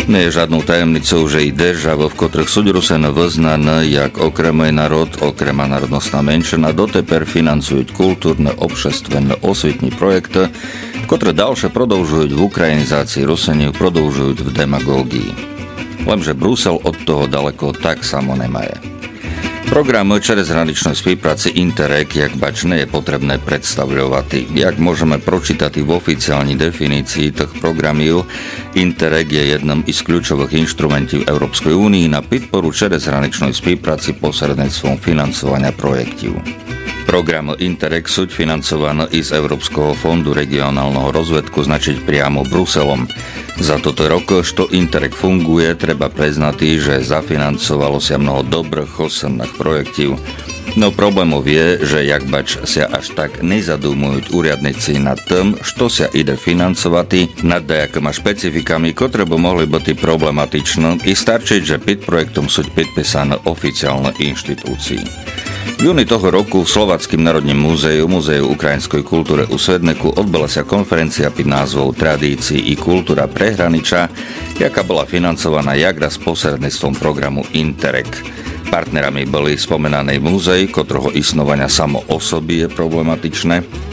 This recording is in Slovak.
Nie je žádnou tajemnicou, že i država, v kotrých sú Ruseno vyznané, jak okrem národ, okrema národnostná menšina, doteper financujú kultúrne, obšestvenné, osvetní projekty, ktoré ďalšie prodĺžujú v ukrajinizácii Ruseniu, prodĺžujú v demagógii. Lenže Brusel od toho daleko tak samo nemaje. Program čezhraničnej spolupráci Interreg, jak bač nie je potrebné predstavľovať. Jak môžeme pročítať v oficiálnej definícii tých programov, Interreg je jednom z kľúčových inštrumentov Európskej únie na podporu čezhraničnej spolupráci posredníctvom financovania projektov. Program Interreg sú financované i z Európskeho fondu regionálneho rozvedku značiť priamo Bruselom. Za toto rok, što Interreg funguje, treba priznať, že zafinancovalo sa mnoho dobrých osobných projektov. No problémov je, že jak bač sa až tak nezadumujú úradníci nad tým, što sa ide financovať, nad nejakými špecifikami, ktoré by mohli byť problematičné i starčiť, že pod projektom sú podpísané oficiálne inštitúcie. V júni toho roku v Slováckym národním múzeu ukrajinskej kultúry u Svedneku odbyla sa konferencia pod názvou Tradícií i kultúra prehraniča, jaká bola financovaná jakra s posredníctvom programu Interreg. Partnerami boli spomenané múzej, ktorého isnovania samo o sobie je problematičné,